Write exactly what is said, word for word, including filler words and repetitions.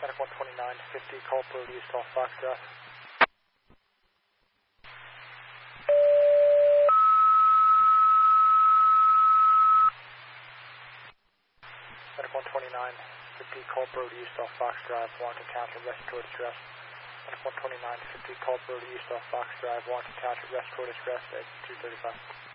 Medic one twenty-nine fifty, call for East off Foxtrot. Medic one twenty-nine fifty, call Brody East off Fox Drive, want to encounter respiratory distress. Medic one twenty-nine fifty, call Brody East off Fox Drive, want to encounter respiratory distress at two thirty-five.